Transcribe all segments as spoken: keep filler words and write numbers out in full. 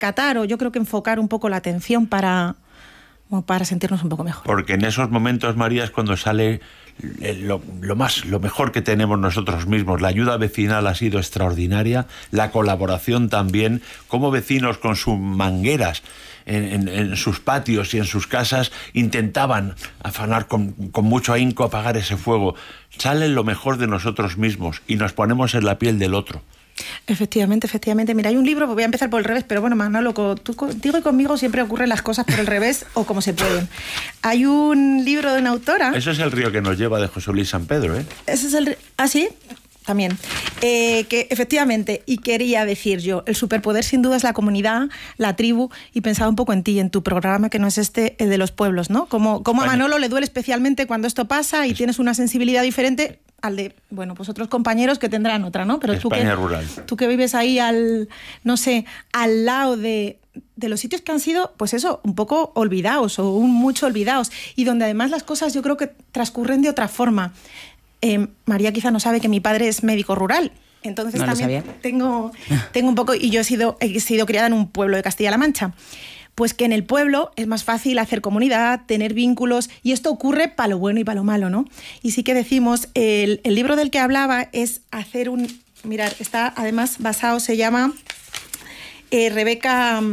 rescatar o yo creo que enfocar un poco la atención para, bueno, para sentirnos un poco mejor. Porque en esos momentos, María, es cuando sale lo, lo más, lo mejor que tenemos nosotros mismos. La ayuda vecinal ha sido extraordinaria, la colaboración también, como vecinos con sus mangueras en, en, en sus patios y en sus casas intentaban afanar con, con mucho ahínco apagar ese fuego. Sale lo mejor de nosotros mismos y nos ponemos en la piel del otro. Efectivamente, efectivamente. Mira, hay un libro, voy a empezar por el revés, pero bueno, Manolo, tú contigo y conmigo siempre ocurren las cosas por el revés o como se pueden. Hay un libro de una autora... Ese es el río que nos lleva de José Luis San Pedro, ¿eh? Ese es el... ¿Ah, sí? También. Eh, que efectivamente, y quería decir yo, el superpoder sin duda es la comunidad, la tribu, y pensaba un poco en ti, en tu programa, que no es este, el de los pueblos, ¿no? Como, como a Manolo le duele especialmente cuando esto pasa y es... tienes una sensibilidad diferente al de, bueno, pues otros compañeros que tendrán otra, ¿no? Pero España tú que, rural. Tú que vives ahí al, no sé, al lado de, de los sitios que han sido, pues eso, un poco olvidados o un mucho olvidados, y donde además las cosas yo creo que transcurren de otra forma. Eh, María quizá no sabe que mi padre es médico rural, entonces no también tengo, tengo un poco, y yo he sido, he sido criada en un pueblo de Castilla-La Mancha. Pues que en el pueblo es más fácil hacer comunidad, tener vínculos, y esto ocurre para lo bueno y para lo malo, ¿no? Y sí que decimos, el, el libro del que hablaba es hacer un... Mirad, está además basado, se llama eh, Rebeca...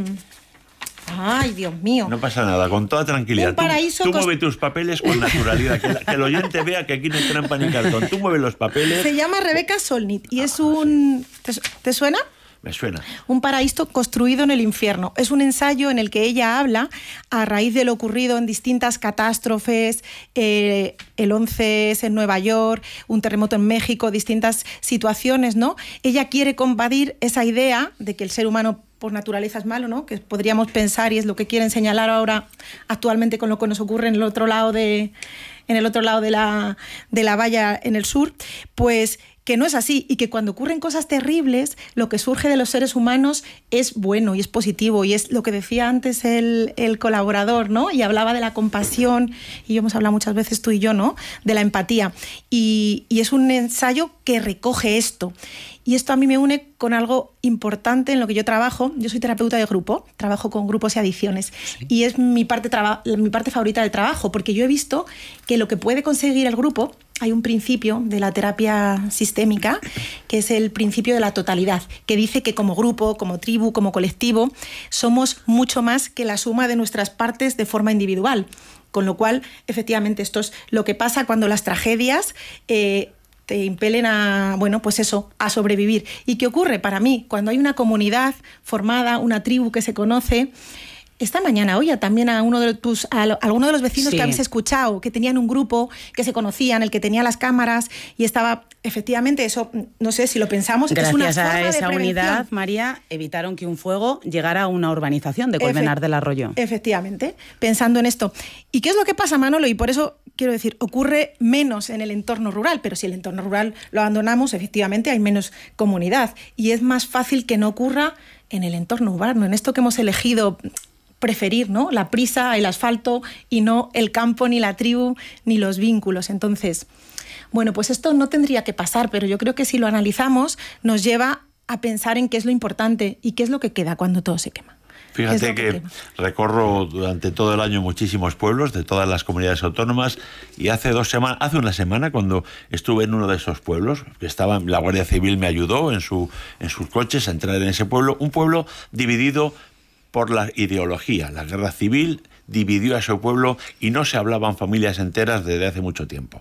Ay, Dios mío. No pasa nada, con toda tranquilidad. Un paraíso tú tú cost... mueve tus papeles con naturalidad, que, la, que el oyente vea que aquí no hay trampa ni cartón. Tú mueve los papeles. Se llama Rebeca Solnit y ah, es un... Sí. ¿Te, ¿Te suena? Me suena. Un paraíso construido en el infierno. Es un ensayo en el que ella habla a raíz de lo ocurrido en distintas catástrofes, eh, el once ese en Nueva York, un terremoto en México, distintas situaciones, ¿no? Ella quiere combatir esa idea de que el ser humano por naturaleza es malo, ¿no? Que podríamos pensar, y es lo que quieren señalar ahora actualmente con lo que nos ocurre en el otro lado de, en el otro lado de la, de la valla en el sur, pues que no es así, y que cuando ocurren cosas terribles, lo que surge de los seres humanos es bueno y es positivo, y es lo que decía antes el, el colaborador, ¿no? Y hablaba de la compasión, y yo hemos hablado muchas veces tú y yo, ¿no? De la empatía, y, y es un ensayo que recoge esto. Y esto a mí me une con algo importante en lo que yo trabajo. Yo soy terapeuta de grupo, trabajo con grupos y adicciones. Sí. Y es mi parte, traba- mi parte favorita del trabajo, porque yo he visto que lo que puede conseguir el grupo, hay un principio de la terapia sistémica, que es el principio de la totalidad, que dice que como grupo, como tribu, como colectivo, somos mucho más que la suma de nuestras partes de forma individual. Con lo cual, efectivamente, esto es lo que pasa cuando las tragedias... Eh, te impelen a, bueno, pues eso, a sobrevivir. ¿Y qué ocurre para mí? Cuando hay una comunidad formada, una tribu que se conoce... Esta mañana oía también a uno de tus a alguno de los vecinos sí. que habéis escuchado, que tenían un grupo, que se conocían, el que tenía las cámaras y estaba, efectivamente, eso, no sé si lo pensamos, gracias es una a forma esa de unidad, María, evitaron que un fuego llegara a una urbanización de Colmenar Efe- del Arroyo. Efectivamente, pensando en esto. ¿Y qué es lo que pasa, Manolo? Y por eso, quiero decir, ocurre menos en el entorno rural, pero si el entorno rural lo abandonamos, efectivamente hay menos comunidad y es más fácil que no ocurra en el entorno urbano, en esto que hemos elegido preferir, ¿no? La prisa, el asfalto y no el campo, ni la tribu, ni los vínculos. Entonces, bueno, pues esto no tendría que pasar, pero yo creo que si lo analizamos nos lleva a pensar en qué es lo importante y qué es lo que queda cuando todo se quema. Fíjate que, que recorro durante todo el año muchísimos pueblos de todas las comunidades autónomas y hace dos semanas, hace una semana cuando estuve en uno de esos pueblos, que estaba, la Guardia Civil me ayudó en, su, en sus coches a entrar en ese pueblo, un pueblo dividido por la ideología. La guerra civil dividió a ese pueblo y no se hablaban familias enteras desde hace mucho tiempo.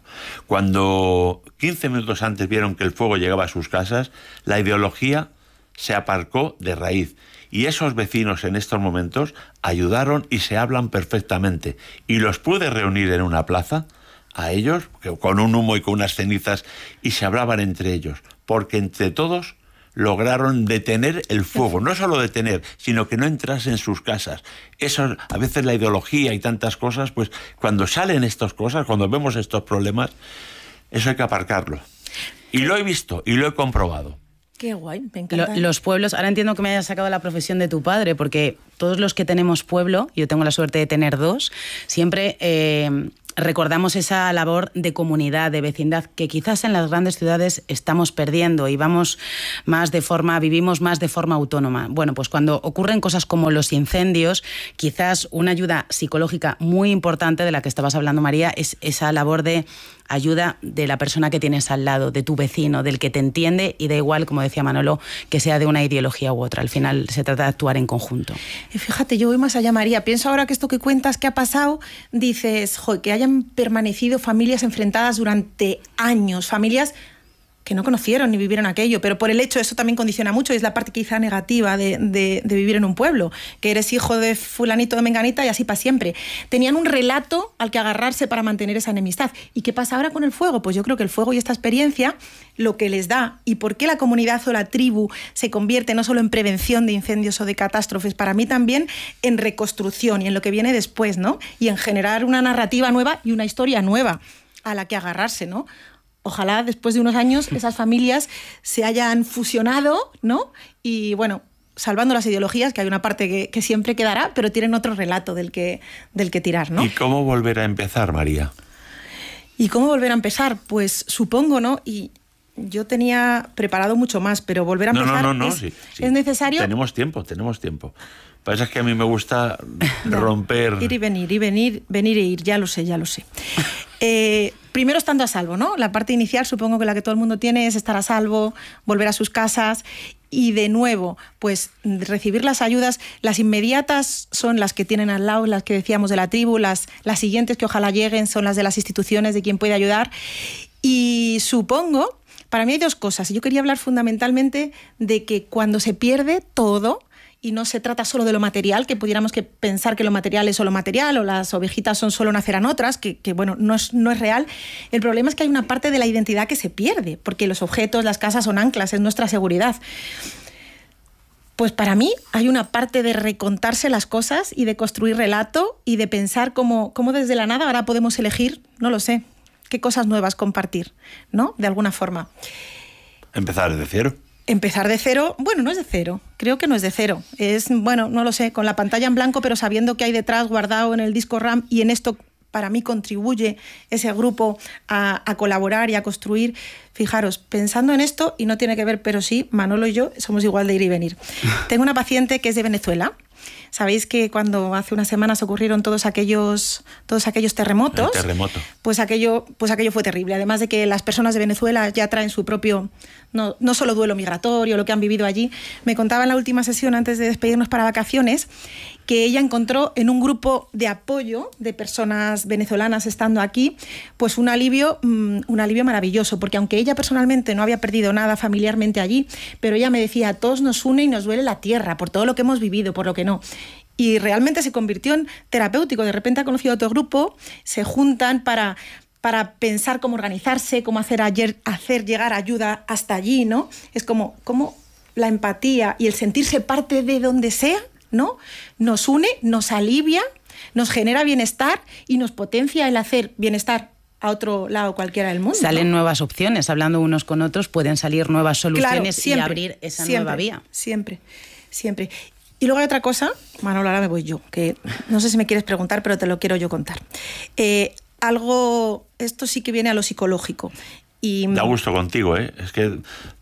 Cuando quince minutos antes vieron que el fuego llegaba a sus casas, la ideología se aparcó de raíz. Y esos vecinos en estos momentos ayudaron y se hablan perfectamente. Y los pude reunir en una plaza, a ellos, con un humo y con unas cenizas, y se hablaban entre ellos. Porque entre todos lograron detener el fuego, no solo detener, sino que no entrase en sus casas. Eso, a veces la ideología y tantas cosas, pues cuando salen estas cosas, cuando vemos estos problemas, eso hay que aparcarlo. Y lo he visto y lo he comprobado. Qué guay, me encanta. Lo, los pueblos, ahora entiendo que me hayas sacado la profesión de tu padre, porque todos los que tenemos pueblo, yo tengo la suerte de tener dos, siempre... Eh, recordamos esa labor de comunidad, de vecindad, que quizás en las grandes ciudades estamos perdiendo y vamos más de forma, vivimos más de forma autónoma. Bueno, pues cuando ocurren cosas como los incendios, quizás una ayuda psicológica muy importante de la que estabas hablando, María, es esa labor de ayuda de la persona que tienes al lado, de tu vecino, del que te entiende, y da igual, como decía Manolo, que sea de una ideología u otra. Al final se trata de actuar en conjunto. Y fíjate, yo voy más allá, María. Pienso ahora que esto que cuentas que ha pasado, dices, jo, que hayan permanecido familias enfrentadas durante años, familias que no conocieron ni vivieron aquello, pero por el hecho, eso también condiciona mucho, y es la parte quizá negativa de, de, de vivir en un pueblo, que eres hijo de fulanito de menganita y así para siempre. Tenían un relato al que agarrarse para mantener esa enemistad. ¿Y qué pasa ahora con el fuego? Pues yo creo que el fuego y esta experiencia lo que les da, y por qué la comunidad o la tribu se convierte no solo en prevención de incendios o de catástrofes, para mí también en reconstrucción y en lo que viene después, ¿no? Y en generar una narrativa nueva y una historia nueva a la que agarrarse, ¿no? Ojalá después de unos años esas familias se hayan fusionado, ¿no? Y bueno, salvando las ideologías, que hay una parte que, que siempre quedará, pero tienen otro relato del que, del que tirar, ¿no? ¿Y cómo volver a empezar, María? ¿Y cómo volver a empezar? Pues supongo, ¿no? Y yo tenía preparado mucho más, pero volver a no, empezar no, no, no, es, sí, sí. es necesario. Tenemos tiempo, tenemos tiempo. Pasa es que a mí me gusta romper... Ir y venir, y venir, venir e ir, ya lo sé, ya lo sé. Eh, primero estando a salvo, ¿no? La parte inicial supongo que la que todo el mundo tiene es estar a salvo, volver a sus casas y de nuevo, pues recibir las ayudas. Las inmediatas son las que tienen al lado, las que decíamos de la tribu, las, las siguientes que ojalá lleguen son las de las instituciones, de quien puede ayudar. Y supongo, para mí hay dos cosas. Yo quería hablar fundamentalmente de que cuando se pierde todo, y no se trata solo de lo material, que pudiéramos que pensar que lo material es solo material o las ovejitas son solo nacerán otras, que, que bueno, no es, no es real. El problema es que hay una parte de la identidad que se pierde, porque los objetos, las casas son anclas, es nuestra seguridad. Pues para mí hay una parte de recontarse las cosas y de construir relato y de pensar cómo, cómo desde la nada ahora podemos elegir, no lo sé, qué cosas nuevas compartir, ¿no? De alguna forma. Empezar de cero. Empezar de cero, bueno, no es de cero, creo que no es de cero. Es, bueno, no lo sé, con la pantalla en blanco, pero sabiendo que hay detrás guardado en el disco RAM, y en esto para mí contribuye ese grupo a, a colaborar y a construir. Fijaros, pensando en esto, y no tiene que ver, pero sí, Manolo y yo somos igual de ir y venir. Tengo una paciente que es de Venezuela. Sabéis que cuando hace unas semanas ocurrieron todos aquellos, todos aquellos terremotos, El terremoto. pues aquello, pues aquello fue terrible. Además de que las personas de Venezuela ya traen su propio, no, no solo duelo migratorio, lo que han vivido allí. Me contaba en la última sesión, antes de despedirnos para vacaciones, que ella encontró en un grupo de apoyo de personas venezolanas estando aquí, pues un alivio, um, un alivio maravilloso, porque aunque ella personalmente no había perdido nada familiarmente allí, pero ella me decía, a todos nos une y nos duele la tierra, por todo lo que hemos vivido, por lo que no. Y realmente se convirtió en terapéutico. De repente ha conocido otro grupo, se juntan para, para pensar cómo organizarse, cómo hacer, ayer, hacer llegar ayuda hasta allí, ¿no? Es como, como la empatía y el sentirse parte de donde sea, ¿no? Nos une, nos alivia, nos genera bienestar y nos potencia el hacer bienestar a otro lado cualquiera del mundo. Salen ¿no? nuevas opciones, hablando unos con otros, pueden salir nuevas soluciones, claro, siempre, y abrir esa siempre, nueva vía. Siempre, siempre. Y luego hay otra cosa, Manolo, ahora me voy yo, que no sé si me quieres preguntar, pero te lo quiero yo contar. Eh, algo, esto sí que viene a lo psicológico. Y, da gusto contigo, ¿eh? Es que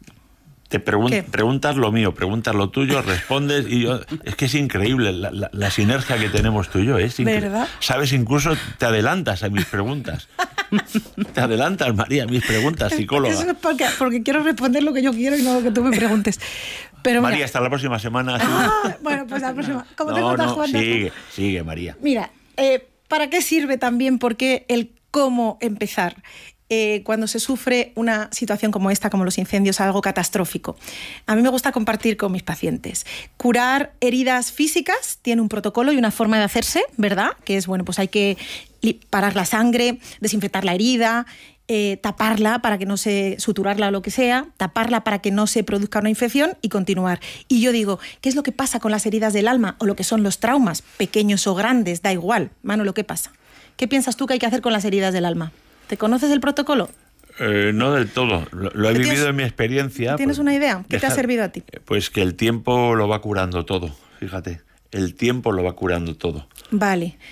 te pregun- preguntas lo mío, preguntas lo tuyo, respondes y yo... Es que es increíble la, la, la sinergia que tenemos tú y yo, ¿eh? Es incre- ¿verdad? Sabes, incluso te adelantas a mis preguntas. Te adelantas, María, a mis preguntas, psicóloga. Eso es porque, porque quiero responder lo que yo quiero y no lo que tú me preguntes. Pero María, mira, hasta la próxima semana. Ah, bueno, pues la próxima. Como no, tengo no, Juan, sigue, sigue, María. Mira, eh, ¿para qué sirve también? Porque el cómo empezar. Eh, cuando se sufre una situación como esta, como los incendios, algo catastrófico. A mí me gusta compartir con mis pacientes. Curar heridas físicas tiene un protocolo y una forma de hacerse, ¿verdad? Que es, bueno, pues hay que parar la sangre, desinfectar la herida, eh, taparla para que no se, suturarla o lo que sea, taparla para que no se produzca una infección y continuar. Y yo digo, ¿qué es lo que pasa con las heridas del alma o lo que son los traumas, pequeños o grandes? Da igual. Manolo, ¿qué pasa? ¿Qué piensas tú que hay que hacer con las heridas del alma? ¿Te conoces el protocolo? Eh, no del todo. Lo, lo he vivido tienes, en mi experiencia. ¿Tienes pues, una idea? ¿Qué deja, te ha servido a ti? Pues que el tiempo lo va curando todo, fíjate. El tiempo lo va curando todo. Vale.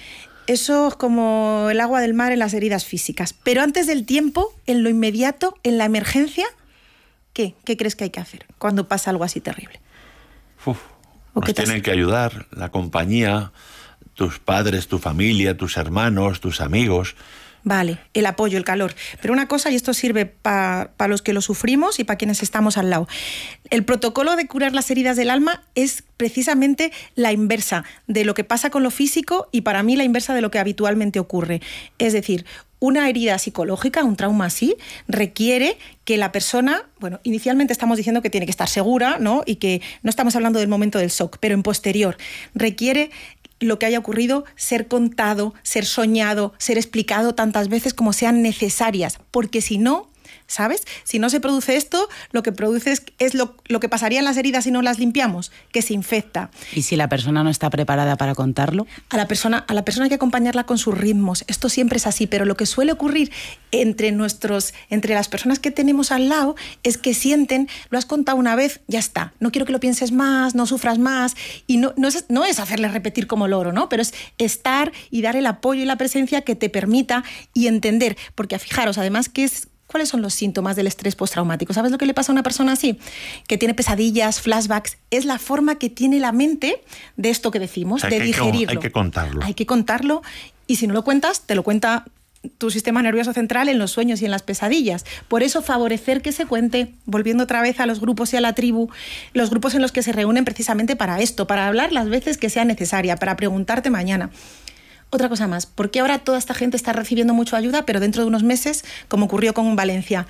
Eso es como el agua del mar en las heridas físicas. Pero antes del tiempo, en lo inmediato, en la emergencia, ¿qué? ¿Qué crees que hay que hacer cuando pasa algo así terrible? Uf, nos tienen que ayudar, la compañía, tus padres, tu familia, tus hermanos, tus amigos. Vale, el apoyo, el calor. Pero una cosa, y esto sirve para pa los que lo sufrimos y para quienes estamos al lado. El protocolo de curar las heridas del alma es precisamente la inversa de lo que pasa con lo físico y para mí la inversa de lo que habitualmente ocurre. Es decir, una herida psicológica, un trauma así, requiere que la persona, bueno, inicialmente estamos diciendo que tiene que estar segura, ¿no? Y que no estamos hablando del momento del shock, pero en posterior requiere lo que haya ocurrido ser contado, ser soñado, ser explicado tantas veces como sean necesarias, porque si no, ¿sabes? Si no se produce esto, lo que produce es, es lo, lo que pasaría en las heridas si no las limpiamos, que se infecta. ¿Y si la persona no está preparada para contarlo? A la persona, a la persona hay que acompañarla con sus ritmos. Esto siempre es así, pero lo que suele ocurrir entre, nuestros, entre las personas que tenemos al lado es que sienten, lo has contado una vez, ya está. No quiero que lo pienses más, no sufras más. Y no, no, es, no es hacerle repetir como loro, ¿no? Pero es estar y dar el apoyo y la presencia que te permita y entender. Porque fijaros, además, que es ¿cuáles son los síntomas del estrés postraumático? ¿Sabes lo que le pasa a una persona así? Que tiene pesadillas, flashbacks. Es la forma que tiene la mente de esto que decimos, o sea, de hay digerirlo. Que, hay que contarlo. Hay que contarlo y si no lo cuentas, te lo cuenta tu sistema nervioso central en los sueños y en las pesadillas. Por eso favorecer que se cuente, volviendo otra vez a los grupos y a la tribu, los grupos en los que se reúnen precisamente para esto, para hablar las veces que sea necesaria, para preguntarte mañana. Otra cosa más, ¿por qué ahora toda esta gente está recibiendo mucha ayuda, pero dentro de unos meses, como ocurrió con Valencia,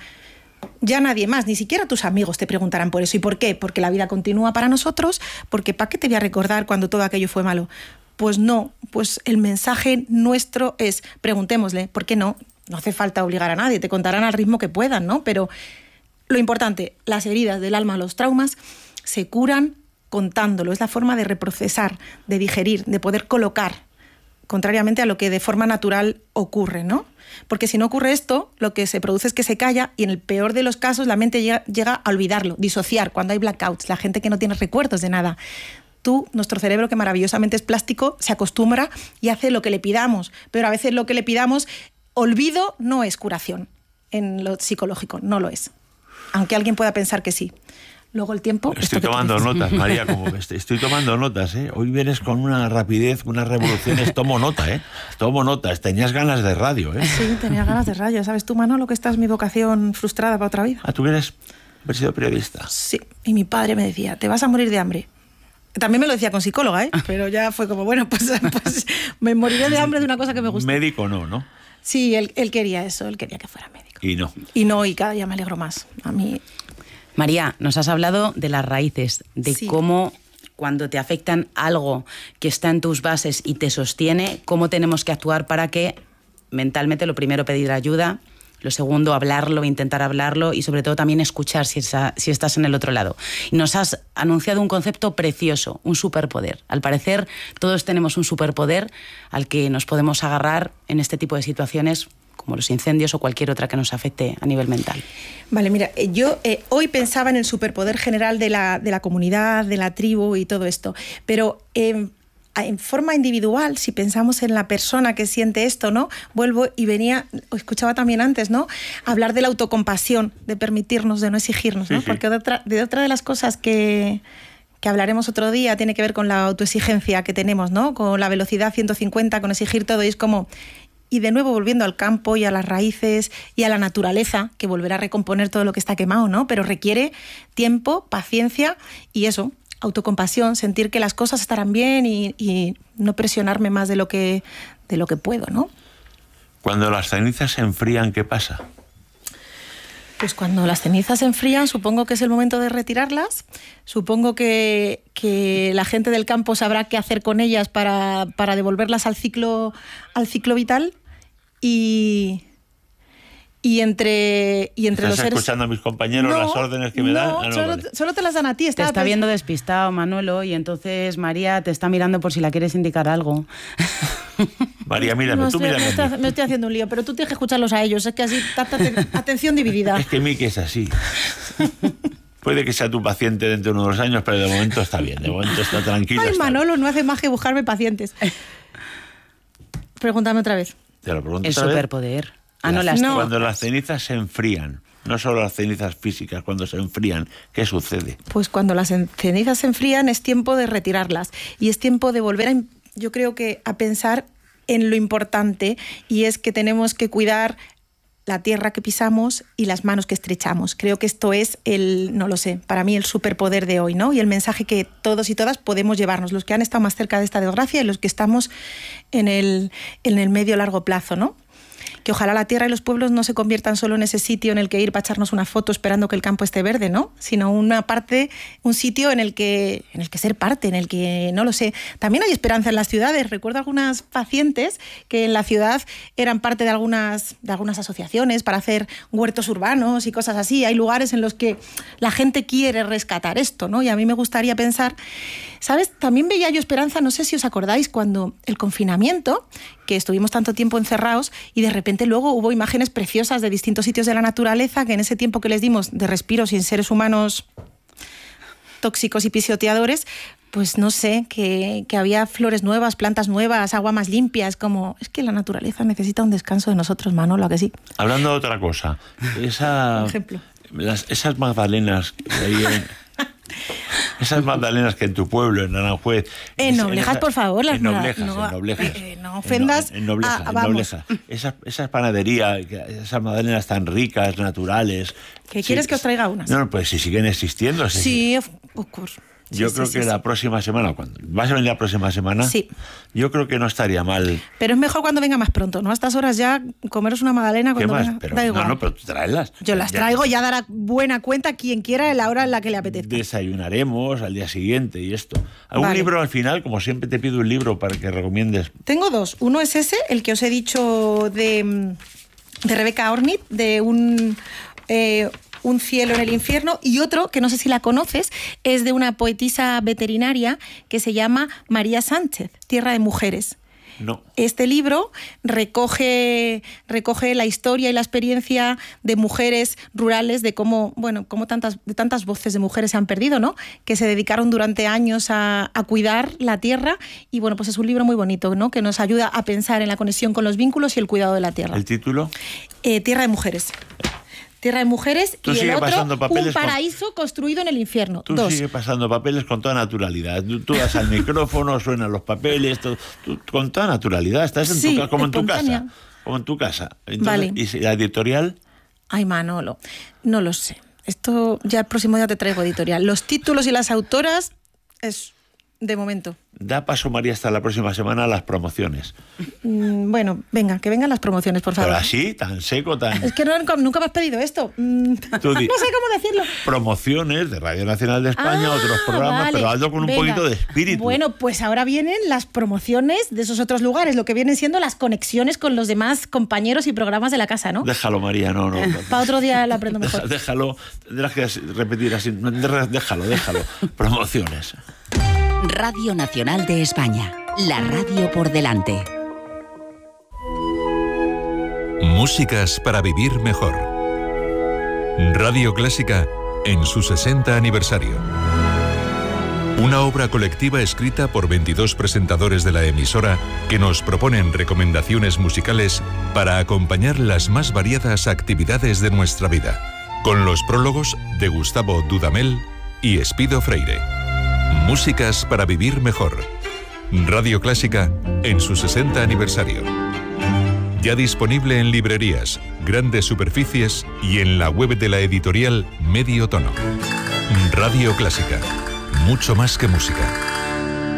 ya nadie más, ni siquiera tus amigos te preguntarán por eso? ¿Y por qué? Porque la vida continúa para nosotros, porque ¿para qué te voy a recordar cuando todo aquello fue malo? Pues no, pues el mensaje nuestro es, preguntémosle, ¿por qué no? No hace falta obligar a nadie, te contarán al ritmo que puedan, ¿no? Pero lo importante, las heridas del alma, los traumas, se curan contándolo, es la forma de reprocesar, de digerir, de poder colocar, contrariamente a lo que de forma natural ocurre, ¿no? Porque si no ocurre esto, lo que se produce es que se calla y en el peor de los casos la mente llega, llega a olvidarlo, disociar, cuando hay blackouts, la gente que no tiene recuerdos de nada. Tú, nuestro cerebro, que maravillosamente es plástico, se acostumbra y hace lo que le pidamos, pero a veces lo que le pidamos, olvido no es curación en lo psicológico, no lo es. Aunque alguien pueda pensar que sí. Luego el tiempo... Estoy tomando notas, María, como que estoy, estoy tomando notas, ¿eh? Hoy vienes con una rapidez, unas revoluciones, tomo nota, ¿eh? Tomo notas, tenías ganas de radio, ¿eh? Sí, tenía ganas de radio, ¿sabes tú, Manolo, que esta es mi vocación frustrada para otra vida? Ah, ¿tú quieres haber sido periodista? Sí, y mi padre me decía, te vas a morir de hambre. También me lo decía con psicóloga, ¿eh? Pero ya fue como, bueno, pues, pues me moriré de hambre de una cosa que me gusta. Médico no, ¿no? Sí, él, él quería eso, él quería que fuera médico. Y no. Y no, y cada día me alegro más. A mí... María, nos has hablado de las raíces, de sí. cómo cuando te afectan algo que está en tus bases y te sostiene, cómo tenemos que actuar para que mentalmente, lo primero, pedir ayuda, lo segundo, hablarlo, intentar hablarlo y sobre todo también escuchar si, esa, si estás en el otro lado. Y nos has anunciado un concepto precioso, un superpoder. Al parecer, todos tenemos un superpoder al que nos podemos agarrar en este tipo de situaciones, como los incendios o cualquier otra que nos afecte a nivel mental. Vale, mira, yo eh, hoy pensaba en el superpoder general de la, de la comunidad, de la tribu y todo esto, pero eh, en forma individual, si pensamos en la persona que siente esto, ¿no? Vuelvo y venía, o escuchaba también antes, ¿no? Hablar de la autocompasión, de permitirnos, de no exigirnos, ¿no? Sí, sí. Porque de otra, de otra de las cosas que... que hablaremos otro día, tiene que ver con la autoexigencia que tenemos, ¿no? Con la velocidad ciento cincuenta, con exigir todo, y es como... Y de nuevo volviendo al campo y a las raíces y a la naturaleza, que volverá a recomponer todo lo que está quemado, ¿no? Pero requiere tiempo, paciencia y eso, autocompasión, sentir que las cosas estarán bien y, y no presionarme más de lo que, de lo que puedo, ¿no? Cuando las cenizas se enfrían, ¿qué pasa? Pues cuando las cenizas se enfrían, supongo que es el momento de retirarlas. Supongo que, que la gente del campo sabrá qué hacer con ellas para, para devolverlas al ciclo, al ciclo vital. Y, y entre, y entre los ¿Estás seres... escuchando a mis compañeros no, las órdenes que me no, dan? Ah, no, solo, vale. solo te las dan a ti. Te está pensando... viendo despistado, Manolo, y entonces María te está mirando por si la quieres indicar algo. María, mírame, no, tú estoy, mírame. Me estoy, me estoy haciendo un lío, pero tú tienes que escucharlos a ellos. Es que así, tata, atención dividida. Es que Miki es así. Puede que sea tu paciente dentro de unos años, pero de momento está bien, de momento está tranquilo. Ay, está Manolo bien. no hace más que buscarme pacientes. Pregúntame otra vez. Te lo pregunto El otra vez. superpoder. Ah, no, Las- las No. Cuando las cenizas se enfrían, no solo las cenizas físicas, cuando se enfrían, ¿qué sucede? Pues cuando las en- cenizas se enfrían es tiempo de retirarlas y es tiempo de volver a, im- yo creo que a pensar en lo importante, y es que tenemos que cuidar la tierra que pisamos y las manos que estrechamos. Creo que esto es el, no lo sé, para mí el superpoder de hoy, ¿no? Y el mensaje que todos y todas podemos llevarnos, los que han estado más cerca de esta desgracia y los que estamos en el, en el medio largo plazo, ¿no? Que ojalá la tierra y los pueblos no se conviertan solo en ese sitio en el que ir para echarnos una foto esperando que el campo esté verde, ¿no? Sino una parte, un sitio en el que, en el que ser parte, en el que, no lo sé. También hay esperanza en las ciudades. Recuerdo algunas pacientes que en la ciudad eran parte de algunas, de algunas asociaciones para hacer huertos urbanos y cosas así. Hay lugares en los que la gente quiere rescatar esto, ¿no? Y a mí me gustaría pensar, ¿sabes? También veía yo esperanza, no sé si os acordáis, cuando el confinamiento, que estuvimos tanto tiempo encerrados y de repente luego hubo imágenes preciosas de distintos sitios de la naturaleza que en ese tiempo que les dimos de respiro sin seres humanos tóxicos y pisoteadores, pues no sé, que, que había flores nuevas, plantas nuevas, agua más limpia. Es como, es que la naturaleza necesita un descanso de nosotros, Manolo, ¿a que sí? Hablando de otra cosa, esa, Por ejemplo. las, esas magdalenas que hay en, esas magdalenas que en tu pueblo, en Aranjuez... En es- Noblejas, esa- por favor, las en Noblejas, no- en Noblejas. eh, no ofendas En, no- en Noblejas, a- en vamos. Noblejas. Esas, esas panaderías, que- esas magdalenas tan ricas, naturales... ¿Qué quieres que os traiga unas? No, no, pues si siguen existiendo... si- Sí, of of course. Yo Sí, creo sí, que sí, la sí. próxima semana, cuando vas a venir la próxima semana, Sí. yo creo que no estaría mal. Pero es mejor cuando venga más pronto, ¿no? A estas horas ya comeros una magdalena ¿Qué cuando más? venga. Pero, Da no, igual. no, pero tú tráelas. Yo las traigo, ya dará buena cuenta quien quiera en la hora en la que le apetezca. Desayunaremos al día siguiente y esto. ¿Algún Vale. libro al final? Como siempre te pido un libro para que recomiendes. Tengo dos. Uno es ese, el que os he dicho de, de Rebeca Ornit, de un, eh, un cielo en el infierno, y otro, que no sé si la conoces, es de una poetisa veterinaria que se llama María Sánchez, Tierra de Mujeres. No. Este libro recoge, recoge la historia y la experiencia de mujeres rurales, de cómo, bueno, cómo tantas, de tantas voces de mujeres se han perdido, ¿no? Que se dedicaron durante años a, a cuidar la tierra, y bueno, pues es un libro muy bonito, ¿no? Que nos ayuda a pensar en la conexión con los vínculos y el cuidado de la tierra. ¿El título? Eh, Tierra de Mujeres. Tierra de Mujeres, Tú y el sigue otro, pasando papeles Un con- paraíso construido en el infierno. Tú Dos. sigues pasando papeles con toda naturalidad. Tú, tú vas al micrófono, suenan los papeles, todo, tú- con toda naturalidad. Estás en tu Sí, ca- como en tu espontánea. casa. Como en tu casa. Entonces, Vale. ¿y si la editorial? Ay, Manolo, no lo sé. Esto ya el próximo día te traigo editorial. Los títulos y las autoras es de momento. Da paso, María, hasta la próxima semana a las promociones. Mm, bueno, venga, que vengan las promociones, por favor. Pero así, tan seco, tan... Es que no- nunca me has pedido esto. Mm, Tú di- no sé cómo decirlo. Promociones de Radio Nacional de España, Ah, otros programas, vale. pero hazlo con un Venga. poquito de espíritu. Bueno, pues ahora vienen las promociones de esos otros lugares, lo que vienen siendo las conexiones con los demás compañeros y programas de la casa, ¿no? Déjalo, María, no, no. no. Para otro día lo aprendo Deja- mejor. déjalo, tendrás que así- repetir así. no, de- Déjalo, déjalo. Promociones. Radio Nacional de España, la radio por delante. Músicas para vivir mejor. Radio Clásica en su sesenta aniversario. Una obra colectiva escrita por veintidós presentadores de la emisora que nos proponen recomendaciones musicales para acompañar las más variadas actividades de nuestra vida, con los prólogos de Gustavo Dudamel y Espido Freire. Músicas para vivir mejor. Radio Clásica en su sesenta aniversario. Ya disponible en librerías, grandes superficies y en la web de la editorial Medio Tono. Radio Clásica. Mucho más que música.